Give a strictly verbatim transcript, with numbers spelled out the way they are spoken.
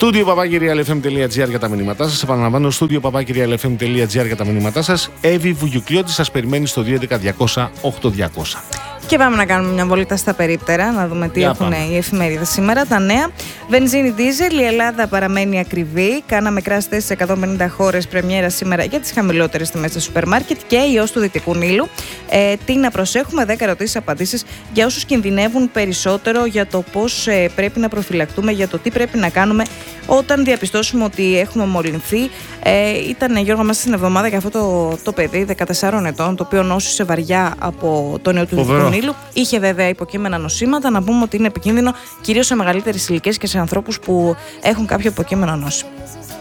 Στούντιο παπάκι real f m τελεία g r για τα μηνύματά σας. Επαναλαμβάνω, στούντιο παπάκι real f m τελεία g r για τα μηνύματά σας. Εύη Βουγιουκλιώτη σας περιμένει στο δύο ένα μηδέν διακόσια οκτώ διακόσια. Και πάμε να κάνουμε μια βόλτα στα περίπτερα, να δούμε τι Για έχουν πάμε. οι εφημερίδες σήμερα. Τα νέα. Βενζίνη δίζελ, η Ελλάδα παραμένει ακριβή. Κάναμε crash test σε εκατόν πενήντα χώρες, πρεμιέρα σήμερα για τις χαμηλότερες τιμές στα σούπερ μάρκετ και ιός του Δυτικού Νείλου. Ε, τι να προσέχουμε, δέκα ερωτήσεις απαντήσεις για όσους κινδυνεύουν περισσότερο για το πώς ε, πρέπει να προφυλακτούμε, για το τι πρέπει να κάνουμε όταν διαπιστώσουμε ότι έχουμε μολυνθεί. Ε, ήταν, Γιώργο, μέσα στην εβδομάδα για αυτό το, το παιδί δεκατεσσάρων ετών, το οποίο νόσησε βαριά από το νέο του Δυτικού Νείλου. Είχε βέβαια υποκείμενα νοσήματα. Να πούμε ότι είναι επικίνδυνο κυρίως σε μεγαλύτερες ηλικίες και σε ανθρώπους που έχουν κάποιο υποκείμενο νόσημα.